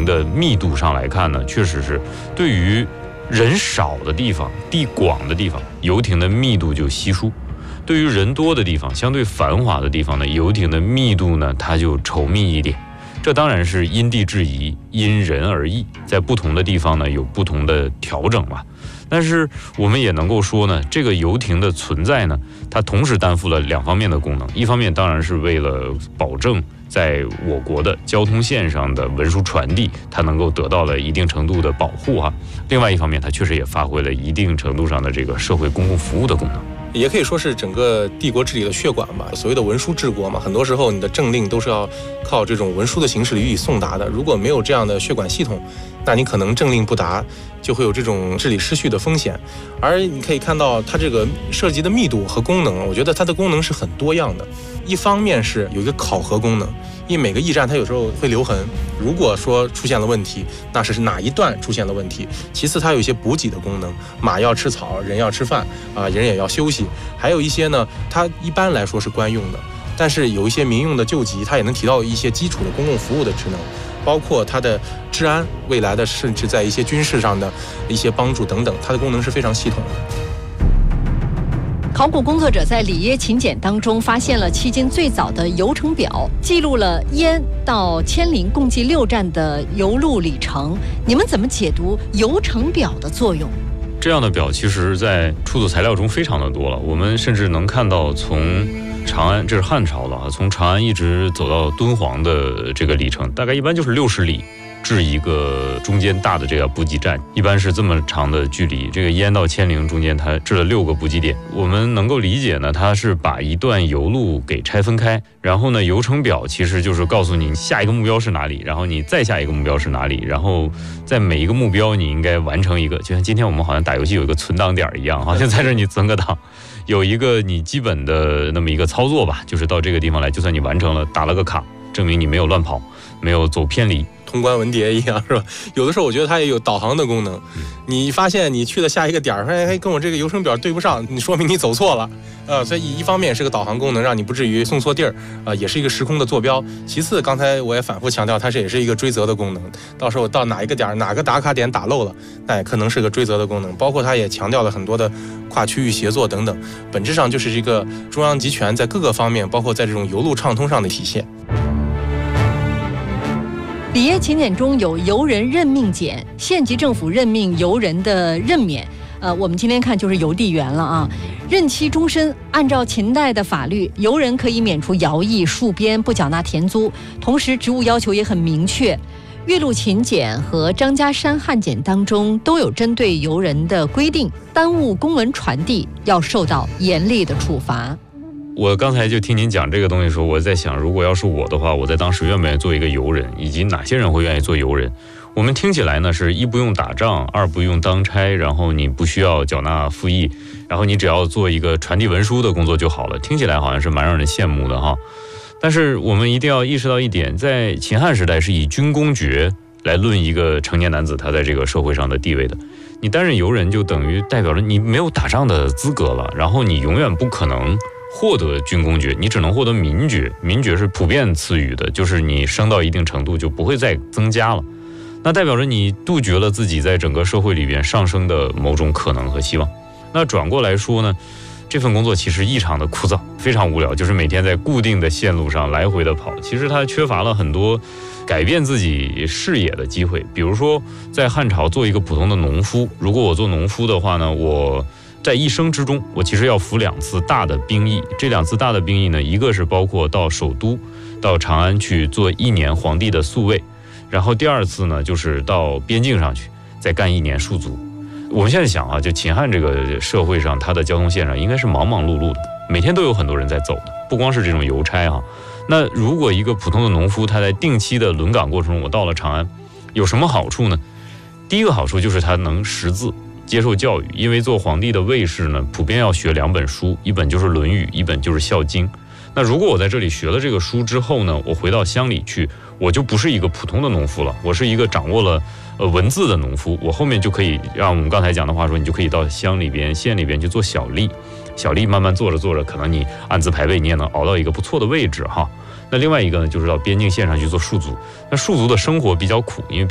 亭的密度上来看呢，确实是对于人少的地方、地广的地方，游艇的密度就稀疏；对于人多的地方、相对繁华的地方呢，游艇的密度呢它就稠密一点。这当然是因地制宜，因人而异，在不同的地方呢有不同的调整嘛。但是我们也能够说呢，这个游艇的存在呢，它同时担负了两方面的功能。一方面当然是为了保证在我国的交通线上的文书传递，它能够得到了一定程度的保护哈。另外一方面，它确实也发挥了一定程度上的这个社会公共服务的功能。 也可以说是整个帝国治理的血管吧。所谓的文书治国嘛，很多时候你的政令都是要靠这种文书的形式予以送达的。如果没有这样的血管系统，那你可能政令不达，就会有这种治理失序的风险。而你可以看到它这个涉及的密度和功能，我觉得它的功能是很多样的。一方面是有一个考核功能，因为每个驿站它有时候会留痕，如果说出现了问题，那是哪一段出现了问题。其次它有一些补给的功能，马要吃草，人要吃饭人也要休息。还有一些呢，它一般来说是官用的，但是有一些民用的救急，它也能提到一些基础的公共服务的职能，包括它的治安，未来的甚至在一些军事上的一些帮助等等，它的功能是非常系统的。 考古工作者在里耶秦简当中发现了迄今最早的游程表，记录了燕到千陵共计6站的游路里程。你们怎么解读游程表的作用？ 这样的表其实在出土材料中非常的多了，我们甚至能看到从长安，这是汉朝了，从长安一直走到敦煌的这个里程，大概一般就是60里。至一个中间大的这个补给站，一般是这么长的距离。这个燕到千陵中间，它置了6个补给点。我们能够理解呢，它是把一段游路给拆分开，然后呢，游程表其实就是告诉你下一个目标是哪里，然后你再下一个目标是哪里，然后在每一个目标你应该完成一个，就像今天我们好像打游戏有一个存档点一样，好像在这你存个档。有一个你基本的那么一个操作吧，就是到这个地方来，就算你完成了，打了个卡，证明你没有乱跑，没有走偏离。 通关文牒一样是吧？有的时候我觉得它也有导航的功能。你发现你去的下一个点儿，哎，跟我这个游程表对不上，你说明你走错了。所以一方面是个导航功能，让你不至于送错地儿，也是一个时空的坐标。其次，刚才我也反复强调，它也是一个追责的功能。到时候到哪一个点，哪个打卡点打漏了，那也可能是个追责的功能。包括它也强调了很多的跨区域协作等等，本质上就是一个中央集权在各个方面，包括在这种邮路畅通上的体现。 里耶秦简中有游人任命简，县级政府任命游人的任免。我们今天看就是邮递员了啊，任期终身。按照秦代的法律，游人可以免除徭役、戍边，不缴纳田租，同时职务要求也很明确。岳麓秦简和张家山汉简当中都有针对游人的规定，耽误公文传递要受到严厉的处罚。 我刚才就听您讲这个东西的时候，我在想，如果要是我的话，我在当时愿不愿意做一个游人，以及哪些人会愿意做游人。我们听起来呢，是一不用打仗，二不用当差，然后你不需要缴纳赋役，然后你只要做一个传递文书的工作就好了，听起来好像是蛮让人羡慕的哈。但是我们一定要意识到一点，在秦汉时代是以军功爵来论一个成年男子他在这个社会上的地位的。你担任游人就等于代表着你没有打仗的资格了，然后你永远不可能获得军功爵，你只能获得民爵。民爵是普遍赐予的，就是你升到一定程度就不会再增加了，那代表着你杜绝了自己在整个社会里边上升的某种可能和希望。那转过来说呢，这份工作其实异常的枯燥，非常无聊，就是每天在固定的线路上来回的跑，其实它缺乏了很多改变自己视野的机会。比如说在汉朝做一个普通的农夫，如果我做农夫的话呢，我在一生之中，我其实要服2次大的兵役。这2次大的兵役呢，一个是包括到首都，到长安去做1年皇帝的宿卫，然后第2次呢，就是到边境上去，再干1年戍卒。我们现在想啊，就秦汉这个社会上，它的交通线上应该是忙忙碌碌的，每天都有很多人在走的，不光是这种邮差哈。那如果一个普通的农夫，他在定期的轮岗过程中，我到了长安，有什么好处呢？第一个好处就是他能识字，接受教育，因为做皇帝的卫士呢，普遍要学2本书，一本就是《论语》，一本就是《孝经》。那如果我在这里学了这个书之后呢，我回到乡里去，我就不是一个普通的农夫了，我是一个掌握了文字的农夫。我后面就可以让我们刚才讲的话说，你就可以到乡里边、县里边去做小吏，小吏慢慢做着做着，可能你按资排辈，你也能熬到一个不错的位置哈。那另外一个呢，就是到边境线上去做戍卒。那戍卒的生活比较苦，因为